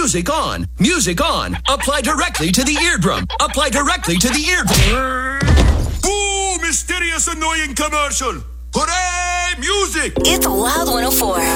Music on. Music on. Apply directly to the eardrum. Apply directly to the eardrum. Ooh, mysterious annoying commercial. Hooray, music! It's Wild 104.